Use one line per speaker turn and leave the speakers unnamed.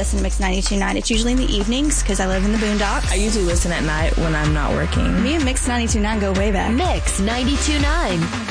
listen to Mix 92.9. It's usually in the evenings because I live in the boondocks.
I usually listen at night when I'm not working.
Me and Mix 92.9 go way back.
Mix 92.9.